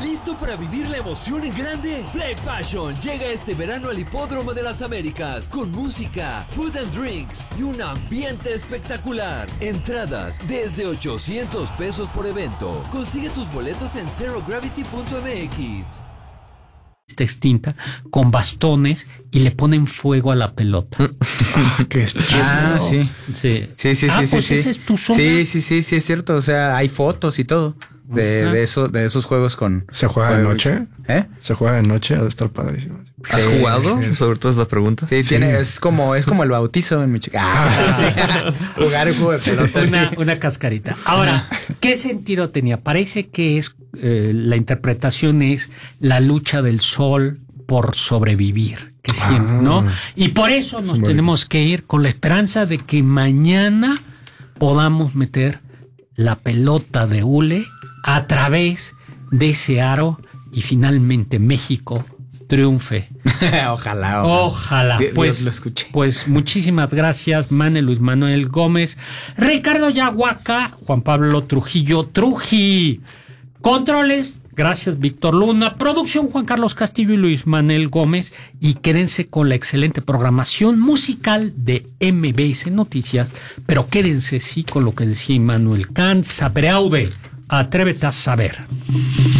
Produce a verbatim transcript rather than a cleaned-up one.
¿Listo para vivir la emoción en grande? Play Passion llega este verano al Hipódromo de las Américas con música, food and drinks y un ambiente espectacular. Entradas desde ochocientos pesos por evento. Consigue tus boletos en zero gravity punto m x. Está extinta con bastones y le ponen fuego a la pelota. Ah, qué Ah, sí. Sí, Sí, sí, ah, sí, pues sí, esa sí. es tu zona. Sí, sí, sí, sí, es cierto. O sea, hay fotos y todo de, de, eso, de esos juegos con... ¿Se juega de noche? ¿Eh? ¿Se juega de noche? Ha de estar padrísimo. ¿Has Sí, jugado? sí. Sobre todo es la pregunta. Sí, Sí. tiene, es como, es como el bautizo en mi chica. Ah, sí. Jugar un juego de pelota. Una, sí. una cascarita. Ahora, ¿qué sentido tenía? Parece que es eh, la interpretación es la lucha del sol por sobrevivir, que siempre, Ah. ¿no? Y por eso nos Simbólico. tenemos que ir con la esperanza de que mañana podamos meter la pelota de hule a través de ese aro y finalmente México triunfe. Ojalá. Ojalá. Dios Pues, lo escuche. pues muchísimas gracias, Mane Luis Manuel Gómez, Ricardo Yahuaca, Juan Pablo Trujillo Truji. Controles, gracias Víctor Luna. Producción Juan Carlos Castillo y Luis Manuel Gómez. Y quédense con la excelente programación musical de M B S Noticias. Pero quédense sí con lo que decía Immanuel Kant. Saber aude, atrévete a saber.